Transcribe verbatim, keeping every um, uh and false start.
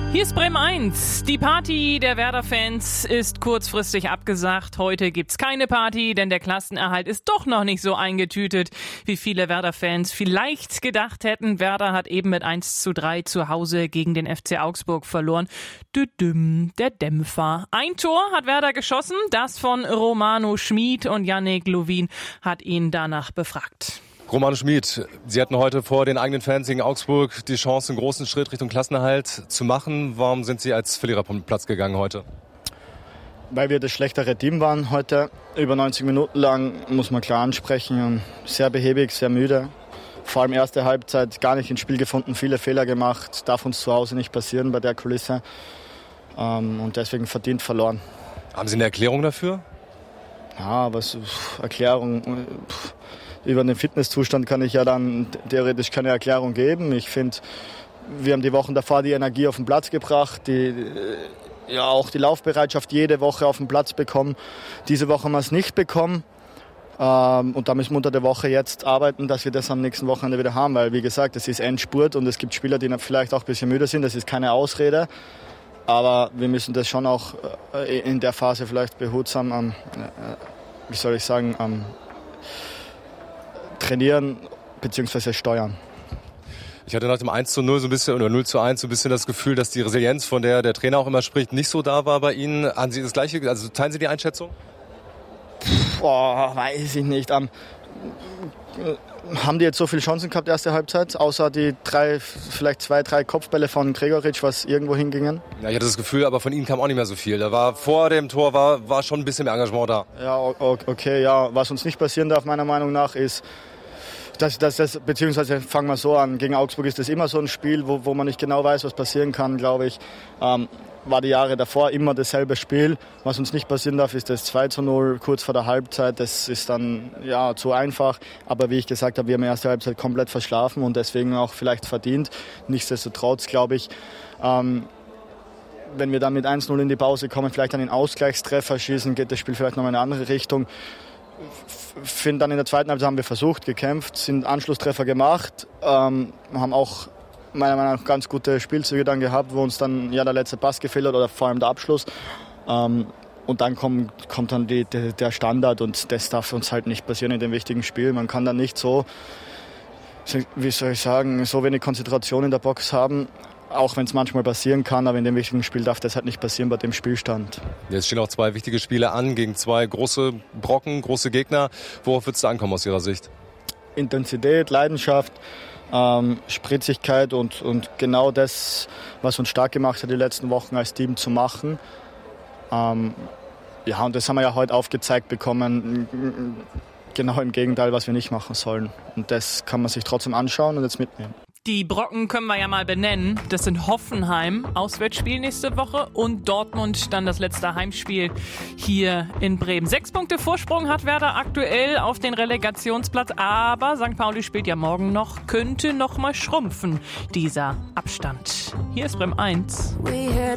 Hier ist Bremen eins. Die Party der Werder-Fans ist kurzfristig abgesagt. Heute gibt's keine Party, denn der Klassenerhalt ist doch noch nicht so eingetütet, wie viele Werder-Fans vielleicht gedacht hätten. Werder hat eben mit eins zu drei zu Hause gegen den F C Augsburg verloren. Düdüm, der Dämpfer. Ein Tor hat Werder geschossen, das von Romano Schmid, und Yannick Lovin hat ihn danach befragt. Romano Schmid, Sie hatten heute vor den eigenen Fans gegen Augsburg die Chance, einen großen Schritt Richtung Klassenerhalt zu machen. Warum sind Sie als Verlierer vom Platz gegangen heute? Weil wir das schlechtere Team waren heute. Über neunzig Minuten lang, muss man klar ansprechen. Sehr behäbig, sehr müde. Vor allem erste Halbzeit gar nicht ins Spiel gefunden, viele Fehler gemacht. Darf uns zu Hause nicht passieren bei der Kulisse. Und deswegen verdient verloren. Haben Sie eine Erklärung dafür? Ja, was Erklärung... Über den Fitnesszustand kann ich ja dann theoretisch keine Erklärung geben. Ich finde, wir haben die Wochen davor die Energie auf den Platz gebracht, die, ja, auch die Laufbereitschaft jede Woche auf den Platz bekommen. Diese Woche haben wir es nicht bekommen. Ähm, und da müssen wir unter der Woche jetzt arbeiten, dass wir das am nächsten Wochenende wieder haben. Weil, wie gesagt, es ist Endspurt und es gibt Spieler, die vielleicht auch ein bisschen müde sind. Das ist keine Ausrede. Aber wir müssen das schon auch in der Phase vielleicht behutsam am, wie soll ich sagen, am trainieren bzw. steuern. Ich hatte nach dem eins zu null so ein bisschen oder null zu eins so ein bisschen das Gefühl, dass die Resilienz, von der der Trainer auch immer spricht, nicht so da war bei Ihnen. Haben Sie das Gleiche? Also teilen Sie die Einschätzung? Boah, weiß ich nicht. Um, haben die jetzt so viele Chancen gehabt, erste Halbzeit? Außer die drei, vielleicht zwei, drei Kopfbälle von Gregoritsch, was irgendwo hingingen? Ja, ich hatte das Gefühl, aber von Ihnen kam auch nicht mehr so viel. Da war vor dem Tor war, war schon ein bisschen mehr Engagement da. Ja, okay, ja. Was uns nicht passieren darf, meiner Meinung nach, ist, dass das, das, beziehungsweise fangen wir so an, gegen Augsburg ist das immer so ein Spiel, wo, wo man nicht genau weiß, was passieren kann, glaube ich. Ähm, war die Jahre davor immer dasselbe Spiel. Was uns nicht passieren darf, ist das zwei zu null kurz vor der Halbzeit. Das ist dann ja zu einfach. Aber wie ich gesagt habe, wir haben die erste Halbzeit komplett verschlafen und deswegen auch vielleicht verdient. Nichtsdestotrotz, glaube ich, ähm, wenn wir dann mit eins null in die Pause kommen, vielleicht dann den Ausgleichstreffer schießen, geht das Spiel vielleicht noch in eine andere Richtung. Finde dann in der zweiten Halbzeit haben wir versucht, gekämpft, sind Anschlusstreffer gemacht, ähm, haben auch meiner Meinung nach ganz gute Spielzüge dann gehabt, wo uns dann ja der letzte Pass gefehlt hat oder vor allem der Abschluss. Ähm, und dann kommt, kommt dann die, die, der Standard und das darf uns halt nicht passieren in dem wichtigen Spiel. Man kann dann nicht so, wie soll ich sagen, so wenig Konzentration in der Box haben. Auch wenn es manchmal passieren kann, aber in dem wichtigen Spiel darf das halt nicht passieren bei dem Spielstand. Jetzt stehen auch zwei wichtige Spiele an gegen zwei große Brocken, große Gegner. Worauf wird es da ankommen aus Ihrer Sicht? Intensität, Leidenschaft, ähm, Spritzigkeit und, und genau das, was uns stark gemacht hat, die letzten Wochen als Team zu machen. Ähm, ja, und das haben wir ja heute aufgezeigt bekommen. Genau im Gegenteil, was wir nicht machen sollen. Und das kann man sich trotzdem anschauen und jetzt mitnehmen. Die Brocken können wir ja mal benennen. Das sind Hoffenheim, Auswärtsspiel nächste Woche, und Dortmund, dann das letzte Heimspiel hier in Bremen. Sechs Punkte Vorsprung hat Werder aktuell auf den Relegationsplatz, aber Sankt Pauli spielt ja morgen noch, könnte noch mal schrumpfen, dieser Abstand. Hier ist Bremen eins. We had